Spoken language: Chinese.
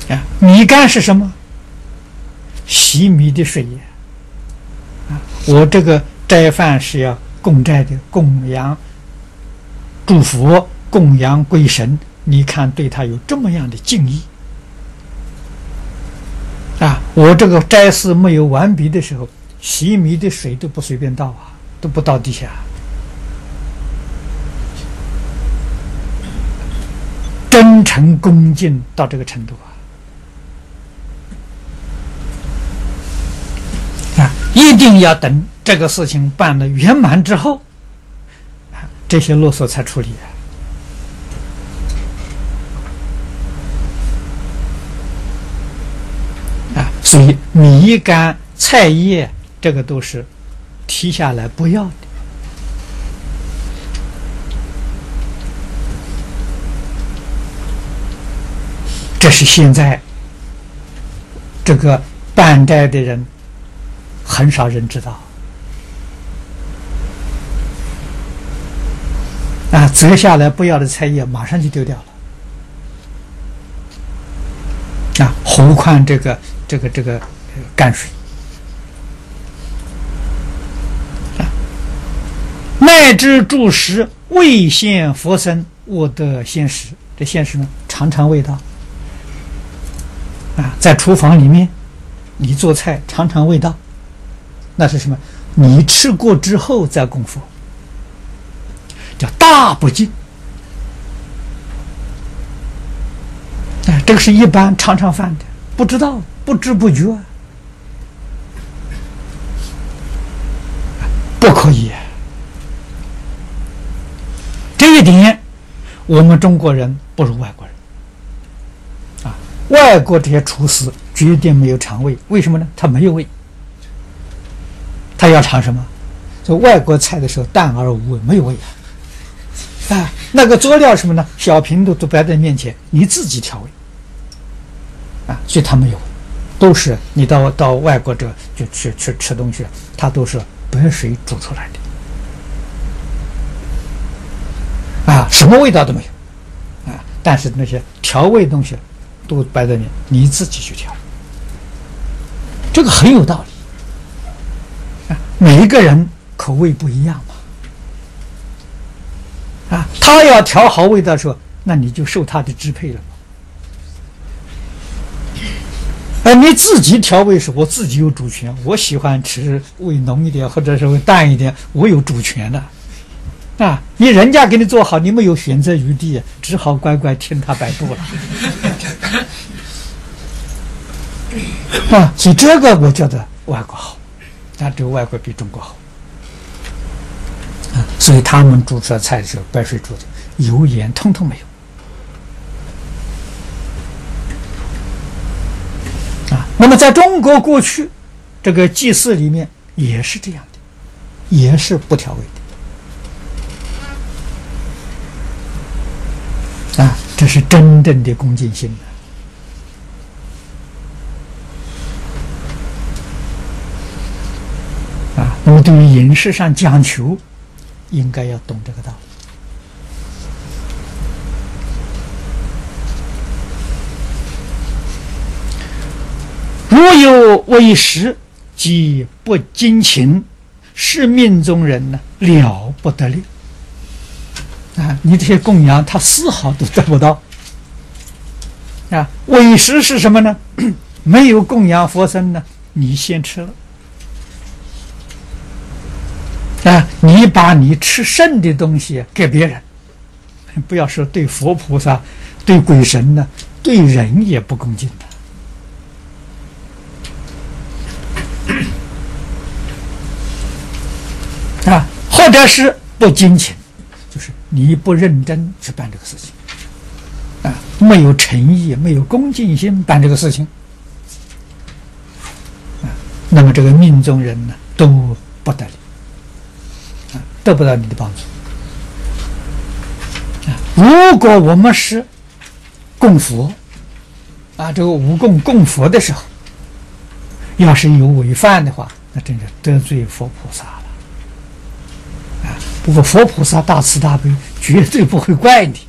啊，米干是什么？洗米的水呀！啊，我这个斋饭是要供斋的，供养、祝福、供养鬼神。你看，对他有这么样的敬意啊！我这个斋祀没有完毕的时候，洗米的水都不随便倒啊，都不倒地下。真诚恭敬到这个程度啊！一定要等这个事情办得圆满之后，这些啰嗦才处理啊！所以米干、菜叶这个都是提下来不要的。这是现在这个办斋的人很少人知道啊，折下来不要的菜叶马上就丢掉了啊，何况这个泔水啊，乃至住食未现佛身，我得现食。这现食呢，尝尝味道。啊，在厨房里面，你做菜尝尝味道，那是什么？你吃过之后再供佛，叫大不敬。哎，这个是一般尝尝饭的，不知道，不知不觉，不可以。这一点，我们中国人不如外国人。外国这些厨师绝对没有尝味，为什么呢？他没有味，他要尝什么？所以外国菜的时候淡而无味，没有味啊！那个佐料什么呢？小瓶都摆在面前，你自己调味啊，所以他没有味，都是你到外国这就去吃东西，它都是白水煮出来的啊，什么味道都没有啊，但是那些调味东西都摆在你，你自己去调，这个很有道理啊。每一个人口味不一样嘛，啊，他要调好味道的时候，那你就受他的支配了嘛。你自己调味时，我自己有主权，我喜欢吃味浓一点，或者是味淡一点，我有主权的。啊，人家给你做好，你没有选择余地，只好乖乖听他摆布了。啊，所以这个我觉得外国好，啊，这个外国比中国好。啊，所以他们煮出来菜的时候，白水煮的，油盐通通没有。啊，那么在中国过去，这个祭祀里面也是这样的，也是不调味的。啊，这是真正的恭敬心啊！那么对于饮食上讲求，应该要懂这个道理。如有为食，即不精勤，是命中人呢，了不得了。啊，你这些供养他丝毫都得不到啊！为食是什么呢？没有供养佛身呢，你先吃了啊！你把你吃剩的东西给别人，不要说对佛菩萨、对鬼神呢，对人也不恭敬的啊！或者是不精勤。就是你不认真去办这个事情啊，没有诚意，没有恭敬心办这个事情啊，那么这个命中人呢都不得力啊，得不到你的帮助啊。如果我们是供佛啊，这个无供佛的时候，要是有违犯的话，那真是得罪佛菩萨了啊。不过佛菩萨大慈大悲，绝对不会怪你